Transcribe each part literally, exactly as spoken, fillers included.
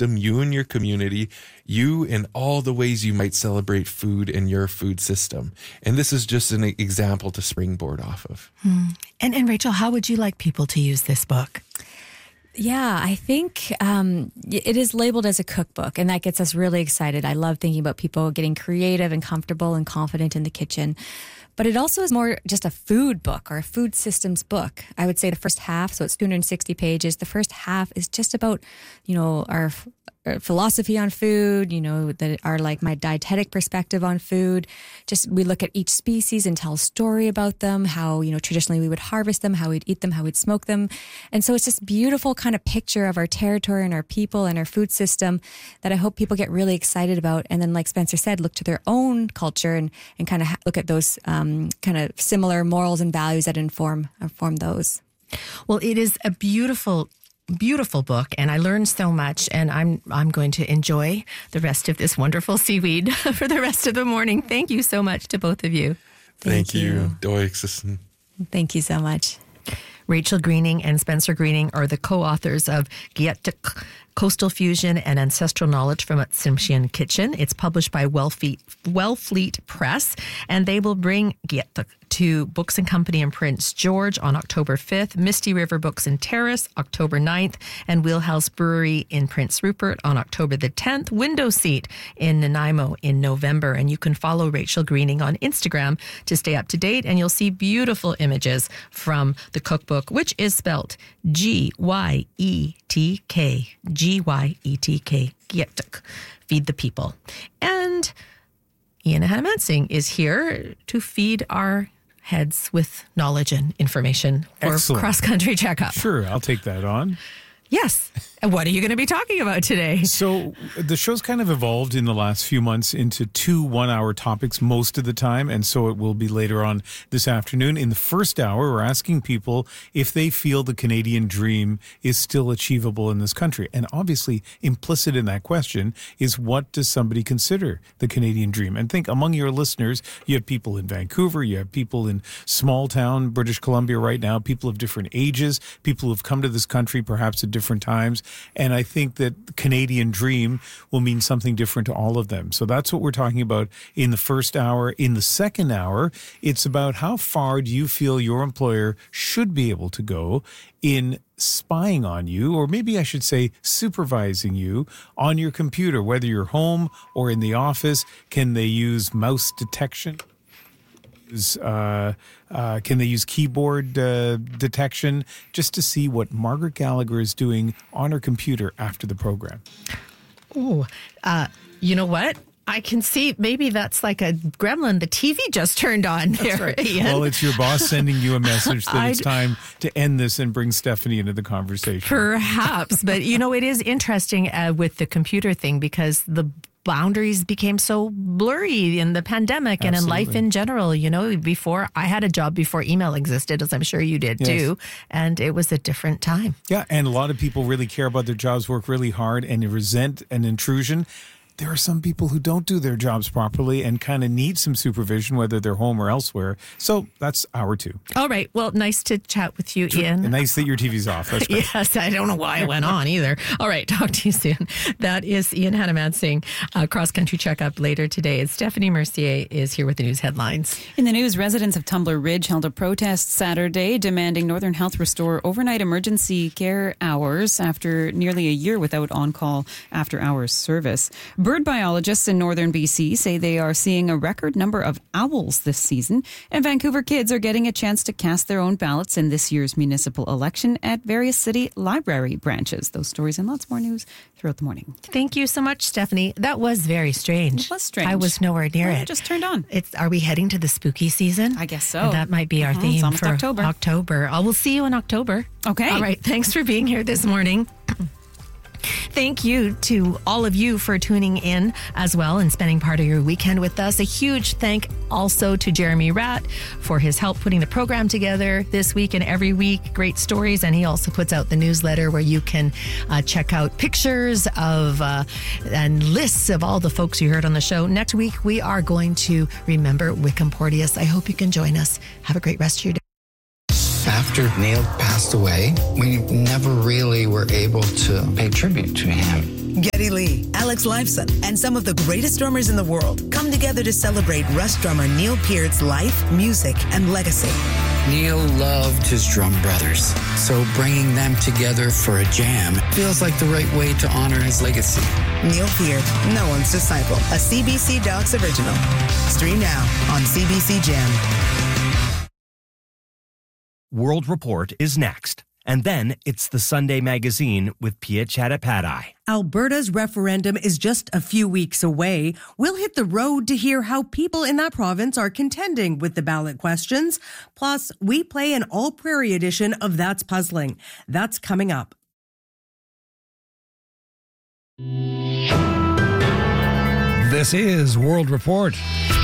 system, you and your community, you and all the ways you might celebrate food in your food system. And this is just an example to springboard off of. Hmm. And, and Rachel, how would you like people to use this book? Yeah, I think um, it is labeled as a cookbook, and that gets us really excited. I love thinking about people getting creative and comfortable and confident in the kitchen. But it also is more just a food book or a food systems book. I would say the first half, so it's two hundred sixty pages. The first half is just about, you know, our, our philosophy on food, you know, that our like my dietetic perspective on food. Just we look at each species and tell a story about them, how, you know, traditionally we would harvest them, how we'd eat them, how we'd smoke them. And so it's this beautiful kind of picture of our territory and our people and our food system that I hope people get really excited about. And then, like Spencer said, look to their own culture and, and kind of ha- look at those um, kind of similar morals and values that inform inform those. Well, it is a beautiful, beautiful book, and I learned so much, and I'm I'm going to enjoy the rest of this wonderful seaweed for the rest of the morning. Thank you so much to both of you. Thank, Thank you. you. Doixison. Thank you so much. Rachel Greening and Spencer Greening are the co-authors of Giettuk, Coastal Fusion and Ancestral Knowledge from a Tsimshian Kitchen. It's published by Wellfleet, Wellfleet Press, and they will bring Giettuk to Books and Company in Prince George on October fifth, Misty River Books and Terrace October ninth, and Wheelhouse Brewery in Prince Rupert on October the tenth, Window Seat in Nanaimo in November. And you can follow Rachel Greening on Instagram to stay up to date, and you'll see beautiful images from the cookbook, which is spelt G Y E T K. G Y E T K. Giettuk. Feed the people. And Ian Hanamansing is here to feed our heads with knowledge and information for Excellent. cross-country checkup. Sure, I'll take that on. Yes. And what are you going to be talking about today? So the show's kind of evolved in the last few months into two one-hour topics most of the time, and so it will be later on this afternoon. In the first hour, we're asking people if they feel the Canadian dream is still achievable in this country. And obviously, implicit in that question is, what does somebody consider the Canadian dream? And think, among your listeners, you have people in Vancouver, you have people in small town British Columbia right now, people of different ages, people who have come to this country perhaps at different times. And I think that the Canadian dream will mean something different to all of them. So that's what we're talking about in the first hour. In the second hour, it's about how far do you feel your employer should be able to go in spying on you, or maybe I should say supervising you on your computer, whether you're home or in the office. Can they use mouse detection? Uh, uh, can they use keyboard uh, detection, just to see what Margaret Gallagher is doing on her computer after the program? Oh, uh, you know what? I can see maybe that's like a gremlin. The T V just turned on there. That's right. Ian. Well, it's your boss sending you a message that I'd, it's time to end this and bring Stephanie into the conversation. Perhaps. But, you know, it is interesting uh, with the computer thing, because the boundaries became so blurry in the pandemic and Absolutely. in life in general. You know, before I had a job before email existed, as I'm sure you did Yes. too. And it was a different time. Yeah, and a lot of people really care about their jobs, work really hard, and resent an intrusion. There are some people who don't do their jobs properly and kind of need some supervision, whether they're home or elsewhere. So that's hour two. All right. Well, nice to chat with you, Ian. Nice that your T V's off. That's great. Yes, I don't know why it went on either. All right, talk to you soon. That is Ian Hanamansing, uh, Cross Country Checkup later today. And Stephanie Mercier is here with the news headlines. In the news, residents of Tumbler Ridge held a protest Saturday demanding Northern Health restore overnight emergency care hours after nearly a year without on-call after-hours service. Bird biologists in northern B C say they are seeing a record number of owls this season, and Vancouver kids are getting a chance to cast their own ballots in this year's municipal election at various city library branches. Those stories and lots more news throughout the morning. Thank you so much, Stephanie. That was very strange. It was strange. I was nowhere near Well, it. it just turned on. It's, are we heading to the spooky season? I guess so. And that might be our Uh-huh. theme It's almost for October. October. I will see you in October. Okay. All right. Thanks for being here this morning. Thank you to all of you for tuning in as well and spending part of your weekend with us. A huge thank also to Jeremy Ratt for his help putting the program together this week and every week. Great stories. And he also puts out the newsletter where you can uh, check out pictures of uh, and lists of all the folks you heard on the show. Next week, we are going to remember Wickham Porteous. I hope you can join us. Have a great rest of your day. After Neil passed away, we never really were able to pay tribute to him. Geddy Lee, Alex Lifeson, and some of the greatest drummers in the world come together to celebrate Rush drummer Neil Peart's life, music, and legacy. Neil loved his drum brothers, so bringing them together for a jam feels like the right way to honor his legacy. Neil Peart, no one's disciple, a C B C Docs original. Stream now on C B C Gem. World Report is next. And then it's the Sunday Magazine with Pia Chattopadhyay. Alberta's referendum is just a few weeks away. We'll hit the road to hear how people in that province are contending with the ballot questions. Plus, we play an all-prairie edition of That's Puzzling. That's coming up. This is World Report.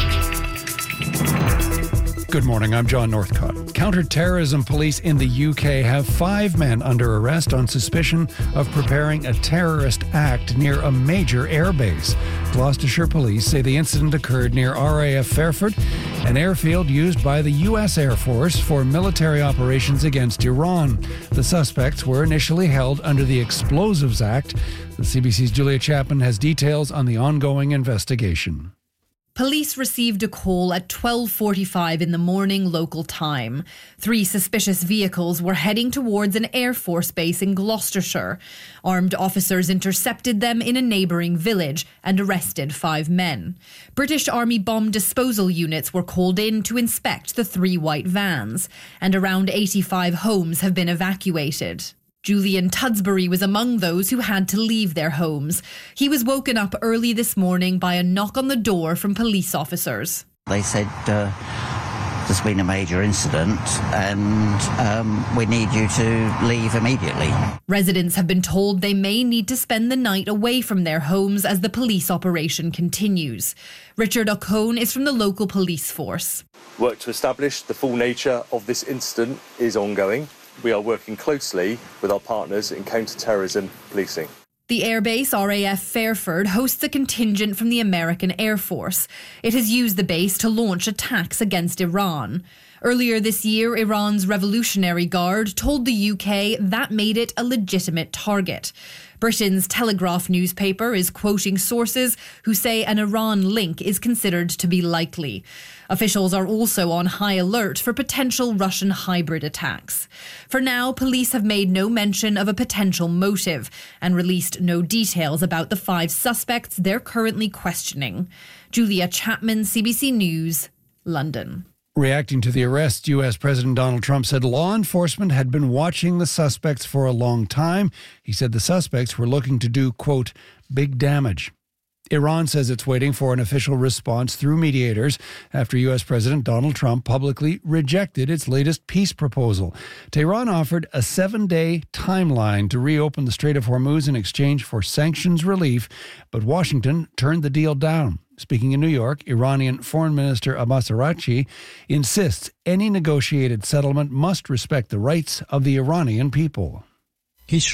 Good morning, I'm John Northcott. Counter-terrorism police in the U K have five men under arrest on suspicion of preparing a terrorist act near a major airbase. Gloucestershire police say the incident occurred near R A F Fairford, an airfield used by the U S Air Force for military operations against Iran. The suspects were initially held under the Explosives Act. The C B C's Julia Chapman has details on the ongoing investigation. Police received a call at twelve forty-five in the morning local time. Three suspicious vehicles were heading towards an Air Force base in Gloucestershire. Armed officers intercepted them in a neighbouring village and arrested five men. British Army bomb disposal units were called in to inspect the three white vans, and around eighty-five homes have been evacuated. Julian Tudsbury was among those who had to leave their homes. He was woken up early this morning by a knock on the door from police officers. They said uh, there's been a major incident and um, we need you to leave immediately. Residents have been told they may need to spend the night away from their homes as the police operation continues. Richard O'Cone is from the local police force. Work to establish the full nature of this incident is ongoing. We are working closely with our partners in counter-terrorism policing. The airbase R A F Fairford hosts a contingent from the American Air Force. It has used the base to launch attacks against Iran. Earlier this year, Iran's Revolutionary Guard told the U K that made it a legitimate target. Britain's Telegraph newspaper is quoting sources who say an Iran link is considered to be likely. Officials are also on high alert for potential Russian hybrid attacks. For now, police have made no mention of a potential motive and released no details about the five suspects they're currently questioning. Julia Chapman, C B C News, London. Reacting to the arrest, U S President Donald Trump said law enforcement had been watching the suspects for a long time. He said the suspects were looking to do, quote, big damage. Iran says it's waiting for an official response through mediators after U S President Donald Trump publicly rejected its latest peace proposal. Tehran offered a seven-day timeline to reopen the Strait of Hormuz in exchange for sanctions relief, but Washington turned the deal down. Speaking in New York, Iranian Foreign Minister Abbas Araghchi insists any negotiated settlement must respect the rights of the Iranian people. There's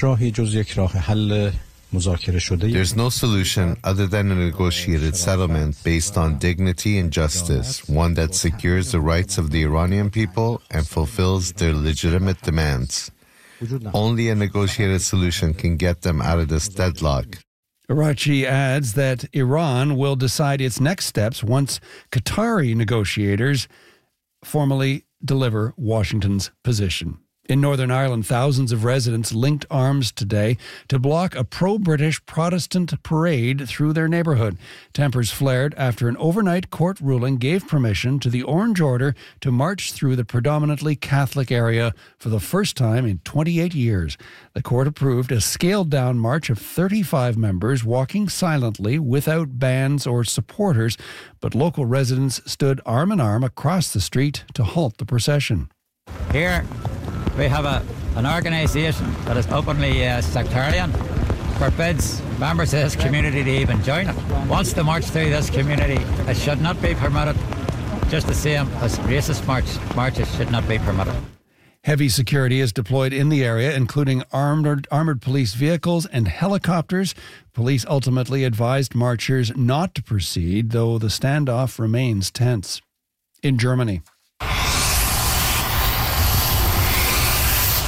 no solution other than a negotiated settlement based on dignity and justice, one that secures the rights of the Iranian people and fulfills their legitimate demands. Only a negotiated solution can get them out of this deadlock. Araghchi adds that Iran will decide its next steps once Qatari negotiators formally deliver Washington's position. In Northern Ireland, thousands of residents linked arms today to block a pro-British Protestant parade through their neighbourhood. Tempers flared after an overnight court ruling gave permission to the Orange Order to march through the predominantly Catholic area for the first time in twenty-eight years. The court approved a scaled-down march of thirty-five members walking silently without bands or supporters, but local residents stood arm in arm across the street to halt the procession. Here we have a, an organisation that is openly uh, sectarian, forbids members of this community to even join it. Wants to march through this community. It should not be permitted, just the same as racist march, marches should not be permitted. Heavy security is deployed in the area, including armored, armored police vehicles and helicopters. Police ultimately advised marchers not to proceed, though the standoff remains tense. In Germany,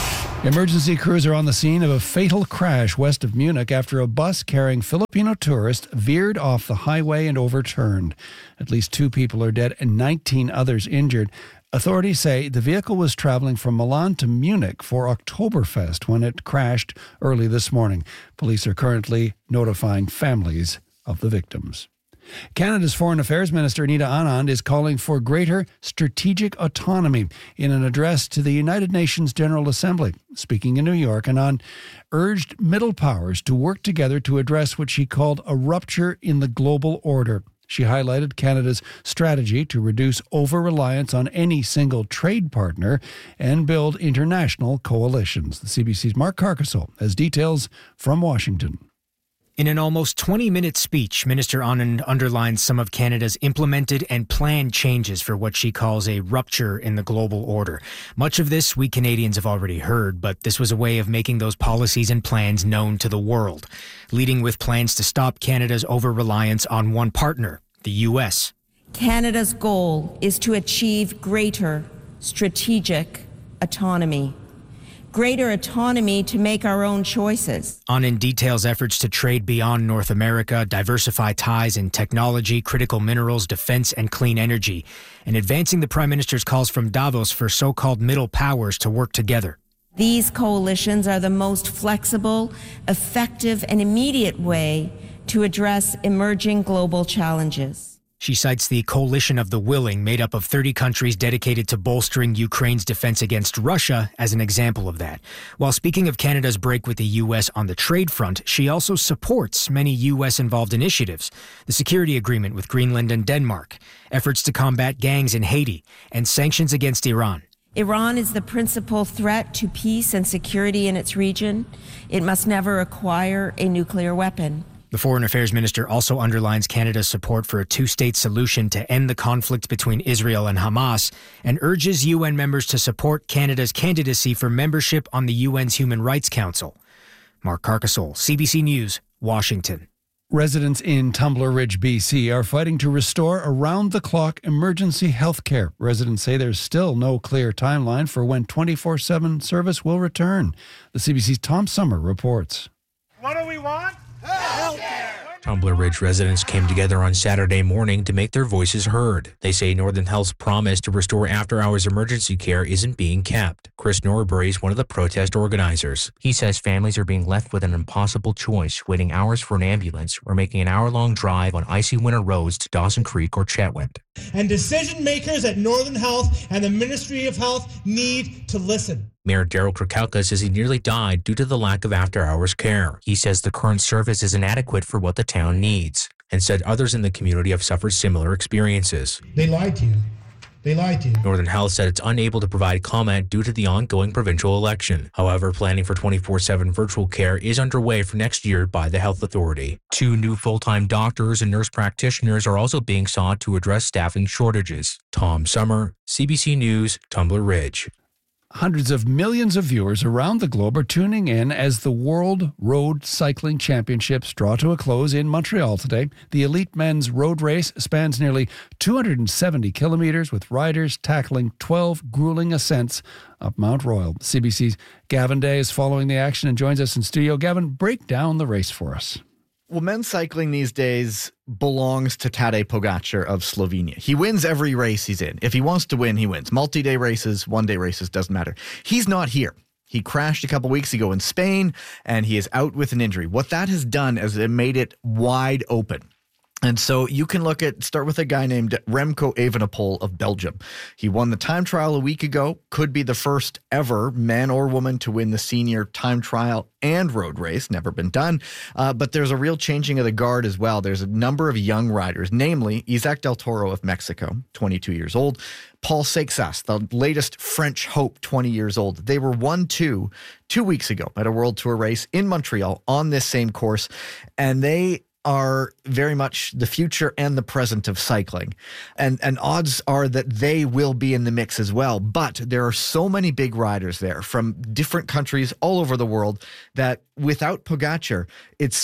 Emergency crews are on the scene of a fatal crash west of Munich after a bus carrying Filipino tourists veered off the highway and overturned. At least two people are dead and nineteen others injured. Authorities say the vehicle was traveling from Milan to Munich for Oktoberfest when it crashed early this morning. Police are currently notifying families of the victims. Canada's Foreign Affairs Minister Anita Anand is calling for greater strategic autonomy in an address to the United Nations General Assembly. Speaking in New York, Anand urged middle powers to work together to address what she called a rupture in the global order. She highlighted Canada's strategy to reduce over-reliance on any single trade partner and build international coalitions. The C B C's Mark Carcasole has details from Washington. In an almost twenty-minute speech, Minister Anand underlined some of Canada's implemented and planned changes for what she calls a rupture in the global order. Much of this we Canadians have already heard, but this was a way of making those policies and plans known to the world, leading with plans to stop Canada's over-reliance on one partner, the U S. Canada's goal is to achieve greater strategic autonomy. Greater autonomy to make our own choices. Anand details efforts to trade beyond North America, diversify ties in technology, critical minerals, defense, and clean energy, and advancing the Prime Minister's calls from Davos for so-called middle powers to work together. These coalitions are the most flexible, effective, and immediate way to address emerging global challenges. She cites the Coalition of the Willing, made up of thirty countries dedicated to bolstering Ukraine's defense against Russia, as an example of that. While speaking of Canada's break with the U S on the trade front, she also supports many U S-involved initiatives, the security agreement with Greenland and Denmark, efforts to combat gangs in Haiti, and sanctions against Iran. Iran is the principal threat to peace and security in its region. It must never acquire a nuclear weapon. The Foreign Affairs Minister also underlines Canada's support for a two-state solution to end the conflict between Israel and Hamas and urges U N members to support Canada's candidacy for membership on the U N's Human Rights Council. Mark Carcasole, C B C News, Washington. Residents in Tumbler Ridge, B C are fighting to restore around-the-clock emergency health care. Residents say there's still no clear timeline for when twenty-four seven service will return. The C B C's Tom Summer reports. What do we want? Tumbler Ridge residents came together on Saturday morning to make their voices heard. They say Northern Health's promise to restore after-hours emergency care isn't being kept. Chris Norbury is one of the protest organizers. He says families are being left with an impossible choice, waiting hours for an ambulance or making an hour-long drive on icy winter roads to Dawson Creek or Chetwynd. And decision makers at Northern Health and the Ministry of Health need to listen. Mayor Daryl Krakelka says he nearly died due to the lack of after-hours care. He says the current service is inadequate for what the town needs, and said others in the community have suffered similar experiences. They lied to you. They lied to you. Northern Health said it's unable to provide comment due to the ongoing provincial election. However, planning for twenty-four seven virtual care is underway for next year by the health authority. Two new full-time doctors and nurse practitioners are also being sought to address staffing shortages. Tom Summer, C B C News, Tumbler Ridge. Hundreds of millions of viewers around the globe are tuning in as the World Road Cycling Championships draw to a close in Montreal today. The elite men's road race spans nearly two hundred seventy kilometers, with riders tackling twelve grueling ascents up Mount Royal. C B C's Gavin Day is following the action and joins us in studio. Gavin, break down the race for us. Well, men's cycling these days belongs to Tadej Pogacar of Slovenia. He wins every race he's in. If he wants to win, he wins. Multi-day races, one-day races, doesn't matter. He's not here. He crashed a couple weeks ago in Spain, and he is out with an injury. What that has done is it made it wide open. And so you can look at, start with a guy named Remco Evenepoel of Belgium. He won the time trial a week ago, could be the first ever man or woman to win the senior time trial and road race, never been done. Uh, but there's a real changing of the guard as well. There's a number of young riders, namely Isaac Del Toro of Mexico, twenty-two years old, Paul Seixas, the latest French hope, twenty years old. They were one two two weeks ago at a World Tour race in Montreal on this same course, and they are very much the future and the present of cycling. And and odds are that they will be in the mix as well. But there are so many big riders there from different countries all over the world that without Pogacar, it's